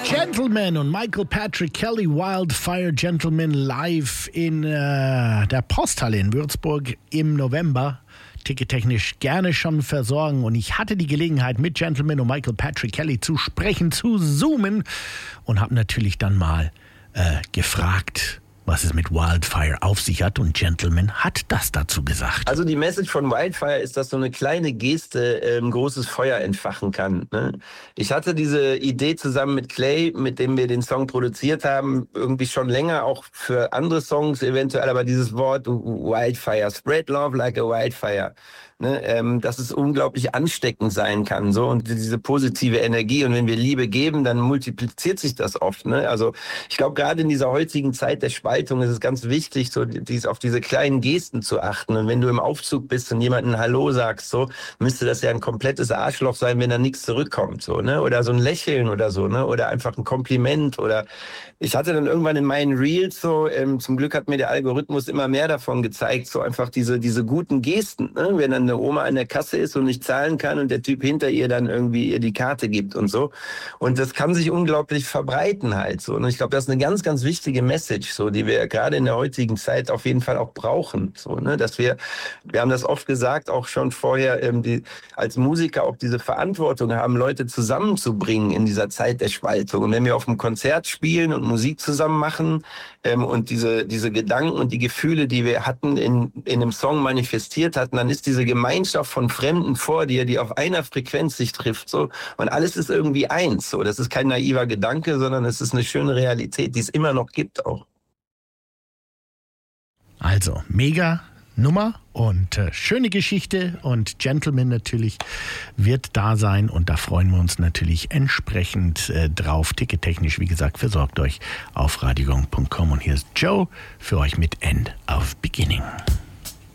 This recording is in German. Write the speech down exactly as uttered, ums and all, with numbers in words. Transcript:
Gentleman und Michael Patrick Kelly, Wildfire Gentleman, live in äh, der Posthalle in Würzburg im November. Tickettechnisch gerne schon versorgen. Und ich hatte die Gelegenheit, mit Gentleman und Michael Patrick Kelly zu sprechen, zu zoomen. Und habe natürlich dann mal äh, gefragt, was es mit Wildfire auf sich hat. Und Gentleman hat das dazu gesagt. Also die Message von Wildfire ist, dass so eine kleine Geste ein ähm, großes Feuer entfachen kann. Ne? Ich hatte diese Idee zusammen mit Clay, mit dem wir den Song produziert haben, irgendwie schon länger, auch für andere Songs eventuell, aber dieses Wort Wildfire, spread love like a wildfire. Ne, ähm, dass es unglaublich ansteckend sein kann, so, und diese positive Energie. Und wenn wir Liebe geben, dann multipliziert sich das oft. Ne? Also ich glaube, gerade in dieser heutigen Zeit der Spaltung ist es ganz wichtig, so dies, auf diese kleinen Gesten zu achten. Und wenn du im Aufzug bist und jemandem Hallo sagst, so, müsste das ja ein komplettes Arschloch sein, wenn da nichts zurückkommt, so, ne? Oder so ein Lächeln oder so, ne? Oder einfach ein Kompliment. Oder ich hatte dann irgendwann in meinen Reels so, ähm, zum Glück hat mir der Algorithmus immer mehr davon gezeigt, so einfach diese diese guten Gesten, ne? Wenn dann eine Oma an der Kasse ist und nicht zahlen kann und der Typ hinter ihr dann irgendwie ihr die Karte gibt und so. Und das kann sich unglaublich verbreiten halt so. Und ich glaube, das ist eine ganz, ganz wichtige Message, so, die wir gerade in der heutigen Zeit auf jeden Fall auch brauchen. So, ne? Dass wir, wir haben das oft gesagt, auch schon vorher, ähm, die, als Musiker auch diese Verantwortung haben, Leute zusammenzubringen in dieser Zeit der Spaltung. Und wenn wir auf einem Konzert spielen und Musik zusammen machen ähm, und diese, diese Gedanken und die Gefühle, die wir hatten, in, in einem Song manifestiert hatten, dann ist diese Gemeinschaft von Fremden vor dir, die auf einer Frequenz sich trifft, so, und alles ist irgendwie eins. So. Das ist kein naiver Gedanke, sondern es ist eine schöne Realität, die es immer noch gibt auch. Also, mega Nummer und äh, schöne Geschichte, und Gentleman natürlich wird da sein, und da freuen wir uns natürlich entsprechend äh, drauf. Tickettechnisch, wie gesagt, versorgt euch auf radiogong punkt com, und hier ist Joe für euch mit End of Beginning.